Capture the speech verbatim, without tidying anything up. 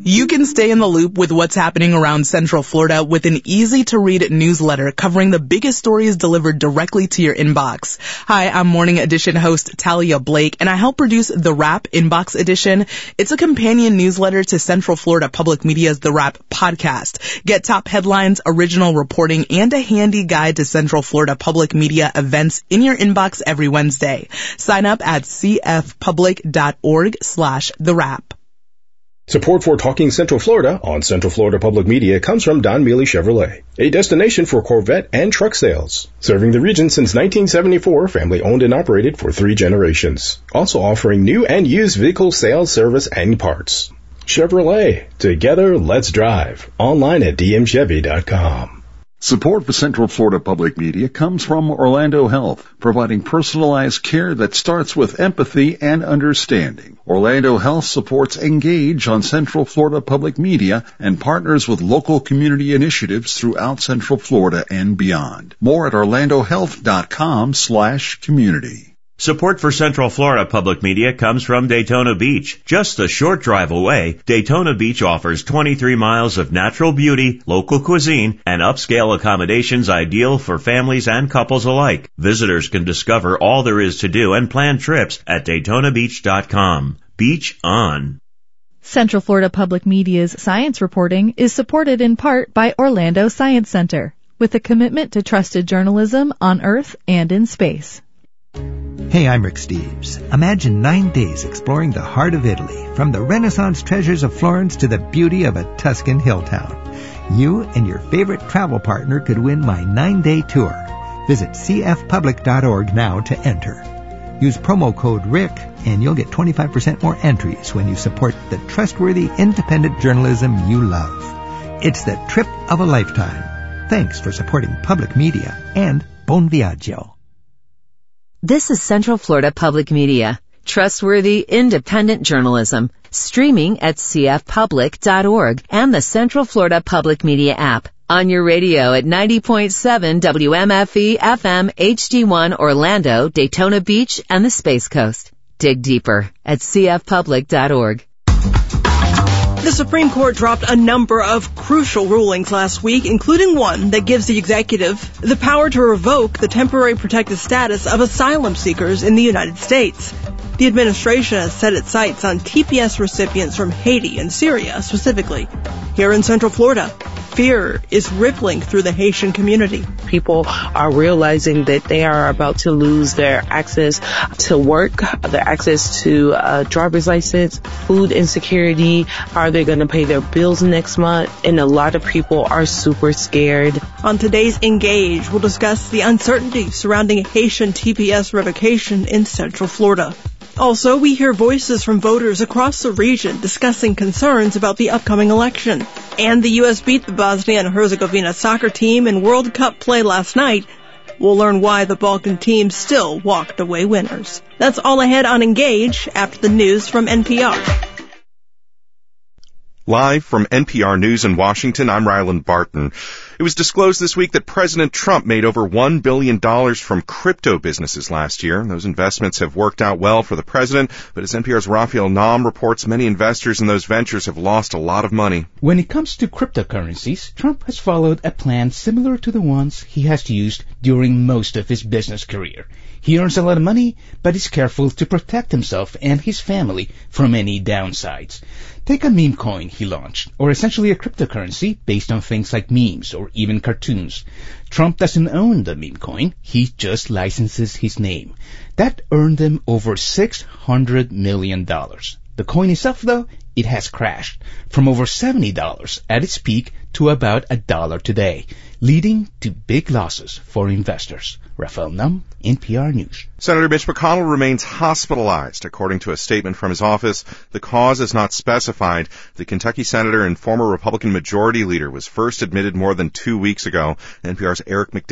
You can stay in the loop with what's happening around Central Florida with an easy-to-read newsletter covering the biggest stories delivered directly to your inbox. Hi, I'm Morning Edition host Talia Blake, and I help produce The Wrap Inbox Edition. It's a companion newsletter to Central Florida Public Media's The Wrap podcast. Get top headlines, original reporting, and a handy guide to Central Florida Public Media events in your inbox every Wednesday. Sign up at cfpublic.org slash The Wrap. Support for Talking Central Florida on Central Florida Public Media comes from Don Mealy Chevrolet, a destination for Corvette and truck sales. Serving the region since nineteen seventy-four, family owned and operated for three generations. Also offering new and used vehicle sales, service, and parts. Chevrolet. Together, let's drive. Online at d m chevy dot com. Support for Central Florida Public Media comes from Orlando Health, providing personalized care that starts with empathy and understanding. Orlando Health supports Engage on Central Florida Public Media and partners with local community initiatives throughout Central Florida and beyond. More at orlandohealth.com slash community. Support for Central Florida Public Media comes from Daytona Beach. Just a short drive away, Daytona Beach offers twenty-three miles of natural beauty, local cuisine, and upscale accommodations ideal for families and couples alike. Visitors can discover all there is to do and plan trips at daytona beach dot com. Beach on. Central Florida Public Media's science reporting is supported in part by Orlando Science Center, with a commitment to trusted journalism on Earth and in space. Hey, I'm Rick Steves. Imagine nine days exploring the heart of Italy, from the Renaissance treasures of Florence to the beauty of a Tuscan hill town. You and your favorite travel partner could win my nine-day tour. Visit c f public dot org now to enter. Use promo code RICK and you'll get twenty-five percent more entries when you support the trustworthy, independent journalism you love. It's the trip of a lifetime. Thanks for supporting public media and Buon Viaggio. This is Central Florida Public Media, trustworthy, independent journalism, streaming at c f public dot org and the Central Florida Public Media app. On your radio at ninety point seven W M F E F M H D one Orlando, Daytona Beach, and the Space Coast. Dig deeper at c f public dot org. The Supreme Court dropped a number of crucial rulings last week, including one that gives the executive the power to revoke the temporary protected status of asylum seekers in the United States. The administration has set its sights on T P S recipients from Haiti and Syria specifically. Here in Central Florida, fear is rippling through the Haitian community. People are realizing that they are about to lose their access to work, their access to a driver's license, food insecurity. Are they going to pay their bills next month? And a lot of people are super scared. On today's Engage, we'll discuss the uncertainty surrounding Haitian T P S revocation in Central Florida. Also, we hear voices from voters across the region discussing concerns about the upcoming election. And the U S beat the Bosnia and Herzegovina soccer team in World Cup play last night. We'll learn why the Balkan team still walked away winners. That's all ahead on Engage after the news from N P R. Live from N P R News in Washington, I'm Ryland Barton. It was disclosed this week that President Trump made over one billion dollars from crypto businesses last year. Those investments have worked out well for the president, but as N P R's Raphael Naum reports, many investors in those ventures have lost a lot of money. When it comes to cryptocurrencies, Trump has followed a plan similar to the ones he has used during most of his business career. He earns a lot of money, but is careful to protect himself and his family from any downsides. Take a meme coin he launched, or essentially a cryptocurrency based on things like memes or even cartoons. Trump doesn't own the meme coin, he just licenses his name. That earned him over six hundred million dollars. The coin itself, though, it has crashed from over seventy dollars at its peak to about a dollar today, leading to big losses for investors. Raphael Naum, N P R News. Senator Mitch McConnell remains hospitalized. According to a statement from his office, the cause is not specified. The Kentucky senator and former Republican majority leader was first admitted more than two weeks ago. N P R's Eric McDaniel